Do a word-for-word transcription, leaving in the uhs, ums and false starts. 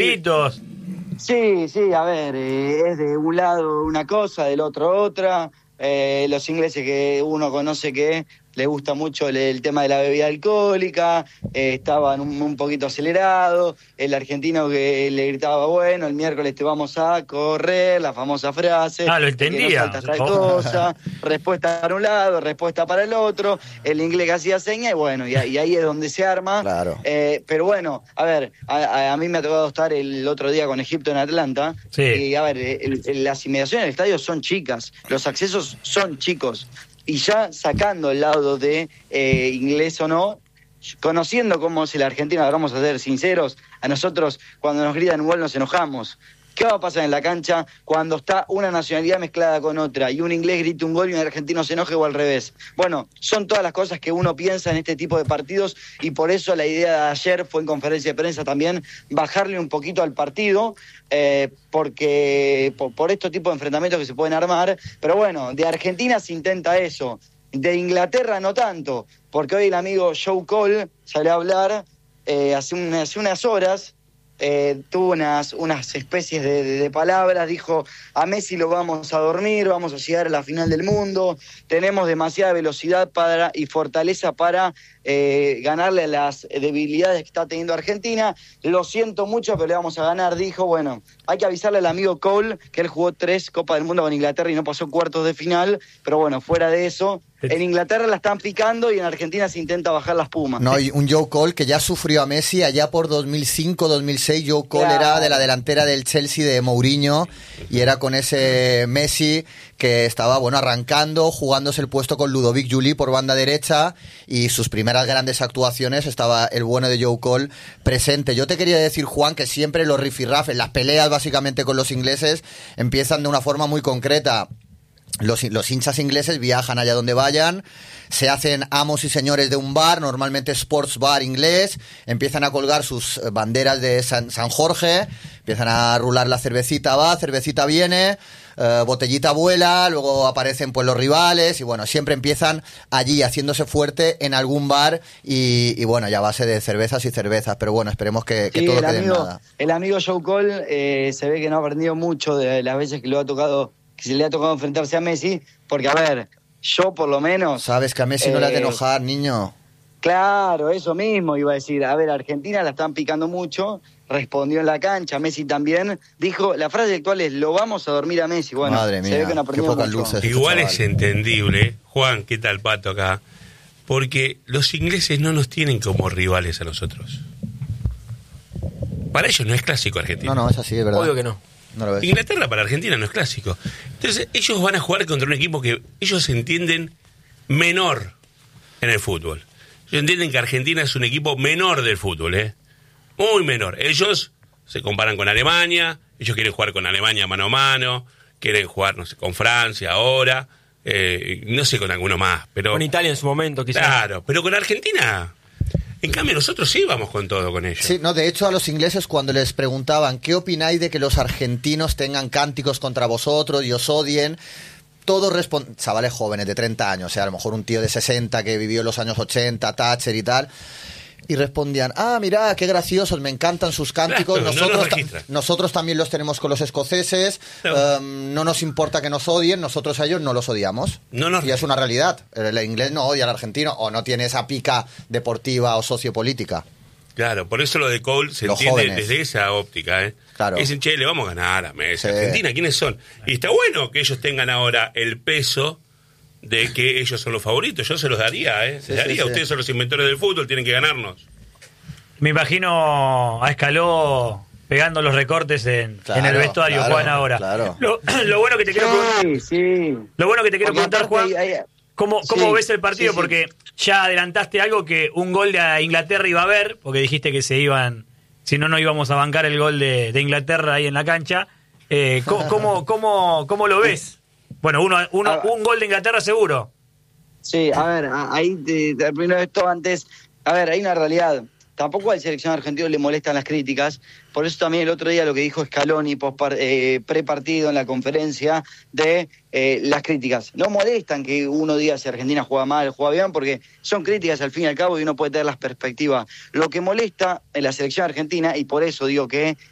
Pitos. Sí, sí, a ver, eh, es de un lado una cosa, del otro otra. Eh, los ingleses que uno conoce que les gusta mucho el, el tema de la bebida alcohólica, eh, estaban un, un poquito acelerados, el argentino que le gritaba, bueno, el miércoles te vamos a correr, la famosa frase. Ah, lo entendía. No tal cosa, respuesta para un lado, respuesta para el otro, el inglés que hacía seña y bueno, y, y ahí es donde se arma. Claro. Eh, pero bueno, a ver, a, a mí me ha tocado estar el otro día con Egipto en Atlanta, sí. Y a ver, el, el, las inmediaciones del estadio son chicas, los accesos son chicos. Y ya sacando el lado de eh, inglés o no, conociendo cómo es la Argentina, vamos a ser sinceros, a nosotros cuando nos gritan un gol nos enojamos. ¿Qué va a pasar en la cancha cuando está una nacionalidad mezclada con otra y un inglés grita un gol y un argentino se enoje o al revés? Bueno, son todas las cosas que uno piensa en este tipo de partidos y por eso la idea de ayer fue en conferencia de prensa también bajarle un poquito al partido, eh, porque por, por estos tipos de enfrentamientos que se pueden armar, pero bueno, de Argentina se intenta eso, de Inglaterra no tanto, porque hoy el amigo Joe Cole salió a hablar eh, hace, un, hace unas horas. Eh, tuvo unas, unas especies de, de, de palabras, dijo, a Messi lo vamos a dormir, vamos a llegar a la final del mundo, tenemos demasiada velocidad para y fortaleza para eh, ganarle a las debilidades que está teniendo Argentina, lo siento mucho, pero le vamos a ganar, dijo. Bueno, hay que avisarle al amigo Cole que él jugó tres Copas del Mundo con Inglaterra y no pasó cuartos de final, pero bueno, fuera de eso, en Inglaterra la están picando y en Argentina se intenta bajar la espuma. No, y un Joe Cole que ya sufrió a Messi allá por dos mil cinco, dos mil seis. Joe Cole claro. Era de la delantera del Chelsea de Mourinho y era con ese Messi que estaba, bueno, arrancando, jugándose el puesto con Ludovic Juli por banda derecha y sus primeras grandes actuaciones estaba el bueno de Joe Cole presente. Yo te quería decir, Juan, que siempre los rifirrafes, las peleas básicamente con los ingleses empiezan de una forma muy concreta. Los, los hinchas ingleses viajan allá donde vayan, se hacen amos y señores de un bar, normalmente sports bar inglés, empiezan a colgar sus banderas de San, San Jorge, empiezan a rular la cervecita va, cervecita viene, eh, botellita vuela, luego aparecen pues los rivales y bueno, siempre empiezan allí haciéndose fuerte en algún bar y, y bueno, ya a base de cervezas y cervezas, pero bueno, esperemos que, que sí, todo quede en nada. El amigo Joe Cole eh, se ve que no ha aprendido mucho de las veces que lo ha tocado que se le ha tocado enfrentarse a Messi, porque a ver, yo por lo menos... Sabes que a Messi eh, no le ha de enojar, niño. Claro, eso mismo iba a decir. A ver, Argentina la están picando mucho, respondió en la cancha, Messi también. Dijo, la frase actual es, lo vamos a dormir a Messi. Bueno, madre mía, se ve que no qué pocas luces. Igual es entendible, Juan, ¿qué tal, Pato, acá? Porque los ingleses no nos tienen como rivales a nosotros. Para ellos no es clásico Argentina. No, no, es así, es verdad. Obvio que no. No lo ves. Inglaterra para Argentina no es clásico. Entonces ellos van a jugar contra un equipo que ellos entienden menor en el fútbol. Ellos entienden que Argentina es un equipo menor del fútbol, ¿eh? Muy menor. Ellos se comparan con Alemania, ellos quieren jugar con Alemania mano a mano, quieren jugar, no sé, con Francia ahora, eh, no sé, con alguno más. Pero, con Italia en su momento, quizás. Claro, pero con Argentina... En cambio, nosotros sí vamos con todo con ellos. Sí, no, de hecho, a los ingleses cuando les preguntaban ¿qué opináis de que los argentinos tengan cánticos contra vosotros y os odien? Todos respondían, chavales jóvenes de treinta años, o sea, a lo mejor un tío de sesenta que vivió en los años ochenta, Thatcher y tal, y respondían, ah, mira, qué graciosos, me encantan sus cánticos, claro, nosotros, no ta- nosotros también los tenemos con los escoceses, no. Um, no nos importa que nos odien, nosotros a ellos no los odiamos. No, no. Y es una realidad, el inglés no odia al argentino o no tiene esa pica deportiva o sociopolítica. Claro, por eso lo de Cole se los entiende jóvenes. Desde esa óptica, ¿eh? Claro. Dicen, che, le vamos a ganar a Messi. Sí. Argentina, ¿quiénes son? Y está bueno que ellos tengan ahora el peso de que ellos son los favoritos. Yo se los daría, ¿eh? Se sí, daría. Sí, Ustedes sí. son los inventores del fútbol, tienen que ganarnos. Me imagino a Escaló pegando los recortes en, claro, en el vestuario, claro, Juan, ahora. Claro. Lo, lo bueno que te quiero preguntar, sí, sí. Lo bueno que te quiero Porque preguntar, Juan, hay, hay... ¿cómo, cómo sí, ves el partido? sí, sí. Porque ya adelantaste algo que un gol de Inglaterra iba a haber, porque dijiste que se iban, si no, no íbamos a bancar el gol de, de Inglaterra ahí en la cancha. Eh, ¿cómo, cómo, cómo, ¿Cómo lo ves? Bueno, uno, uno, un gol de Inglaterra seguro. Sí, a ver, ahí te, te, primero esto antes, a ver, hay una realidad. Tampoco al seleccionado argentino le molestan las críticas, por eso también el otro día lo que dijo Scaloni post eh, pre-partido en la conferencia de eh, las críticas. No molestan que uno diga si Argentina juega mal, juega bien, porque son críticas al fin y al cabo y uno puede tener las perspectivas. Lo que molesta en la selección argentina, y por eso digo que